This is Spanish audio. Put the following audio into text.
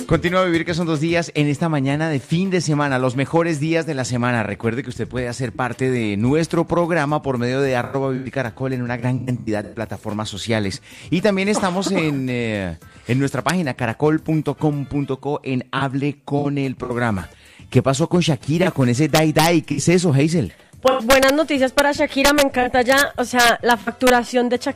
Continúa a vivir, que son 2 días en esta mañana de fin de semana, los mejores días de la semana. Recuerde que usted puede hacer parte de nuestro programa por medio de @vivircaracol en una gran cantidad de plataformas sociales. Y también estamos en nuestra página caracol.com.co en Hable con el programa. ¿Qué pasó con Shakira, con ese Dai Dai? ¿Qué es eso, Hazel? Pues buenas noticias para Shakira, me encanta ya, o sea, la facturación de